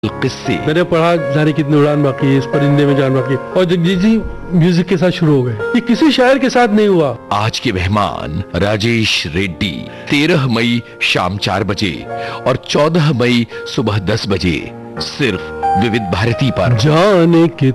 किस्से। मैंने पढ़ा जाने कितनी उड़ान बाकी है, इस परिंदे में जान बाकी है, और जगजीत जी म्यूजिक के साथ शुरू हो गए। ये किसी शायर के साथ नहीं हुआ। आज के मेहमान राजेश रेड्डी 13 मई शाम 4 बजे और 14 मई सुबह 10 बजे सिर्फ विविध भारती पर। जाने